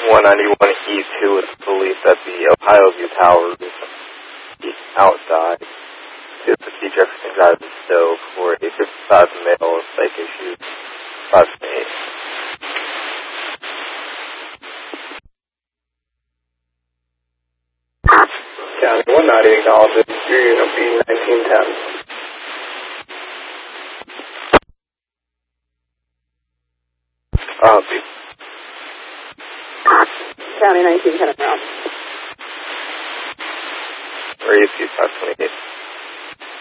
191 E2 with the police at the Ohio View Towers outside to see Jefferson Drive in Stowe for a 55 male psych issue 528. County 190 acknowledges your unit B1910. County 1910 around. Where is he 528?